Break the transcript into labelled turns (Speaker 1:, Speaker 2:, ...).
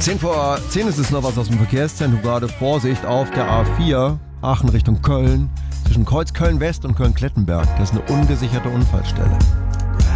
Speaker 1: 10 ist es noch was aus dem Verkehrszentrum. Gerade Vorsicht auf der A4, Aachen Richtung Köln. Zwischen Kreuz Köln-West und Köln-Klettenberg. Das ist eine ungesicherte Unfallstelle.